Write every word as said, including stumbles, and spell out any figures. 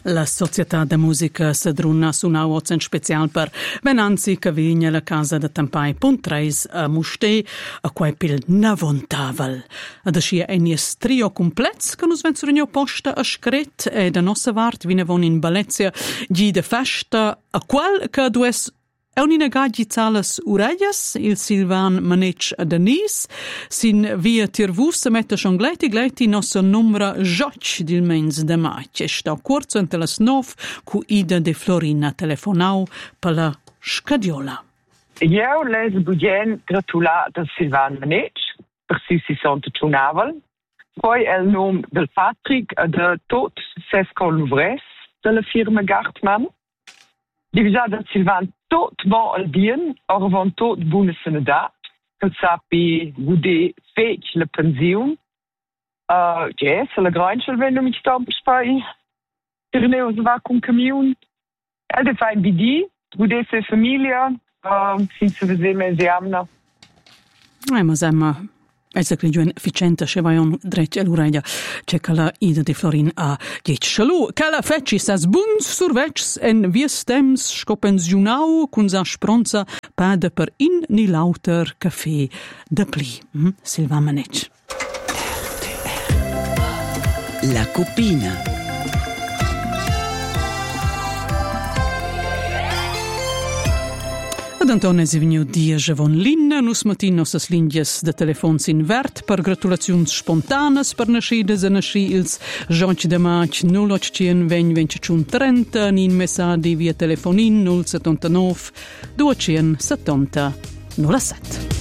La Società de Musica Sedruna suonava in special per Venanzi che vigna la casa de Tampai Puntreis a Musté a quai pil navontavel. Ad ascia enies trio complets che nus vensurigno posta a scret e da nossa vart vinevon in Balezia gi de festa a qual che dues è un'inagaggi zalas urellas, il Silvan Manec a Denis, sin via tirvus mette schon gleti gleti nossa numera Joc dil mens de maig. E sta corso ente las nov cu Ida de Florina telefonau per la scadiola. Io les budien gratular del Silvan Manec, per si si sont tunavel, poi el nom del Patrick de tot sesco luvres de la firma Gartmann. Divisa del Silvan tot bon al bien, or van tot buona senedat, que sapi gude fech la pension. Uh, ja, se la granchel wenn du mich stampes bei. Turneo se va con camion. El de fa in bidi, gude se familia, uh, sin se vese me se amna. Eh, ma semma Elsa Cligiuen efficiente che vai on dret l'ureglia c'è che la Ida de Florin a diec schalu che la fecci sas buns survecs en vies temps scopensionau cun sa spronza pade per in ni lauter caffè de pli. Mm? Silvan Manec. La copina. Ad Antone si vegniu dia javon linna, nus matin nossas lingias de telefons in vert per gratulaziuns spontanas per nascidas e nasci ils Joc de maig null otto vegn ventiun trenta, nin messadi via telefonin null settantanove duecentosettanta null sette.